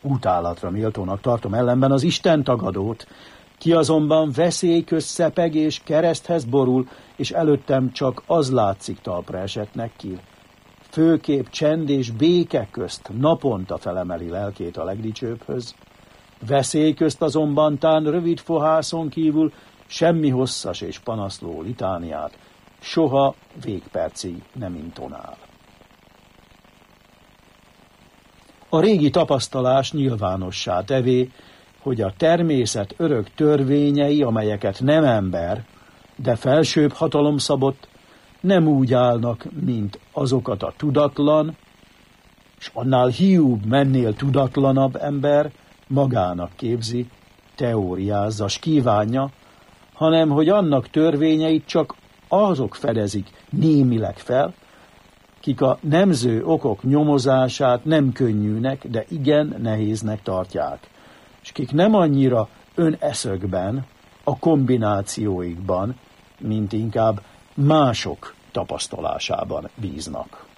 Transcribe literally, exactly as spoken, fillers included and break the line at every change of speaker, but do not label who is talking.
Utálatra méltónak tartom ellenben az Isten tagadót, ki azonban veszély közt szepeg és kereszthez borul, és előttem csak az látszik talpra esettnek ki. Főképp csend és béke közt naponta felemeli lelkét a legdicsőbbhöz. Veszély közt azonban tán rövid fohászon kívül semmi hosszas és panaszló litániát soha végpercig nem intonál. A régi tapasztalás nyilvánossá tevé, hogy a természet örök törvényei, amelyeket nem ember, de felsőbb hatalom szabott, nem úgy állnak, mint azokat a tudatlan, és annál hiúbb, mennél tudatlanabb ember magának képzi, teóriázza, s kívánja, hanem hogy annak törvényeit csak azok fedezik némileg fel, kik a nemző okok nyomozását nem könnyűnek, de igen nehéznek tartják, és kik nem annyira öneszökben, a kombinációikban, mint inkább mások tapasztalásában bíznak.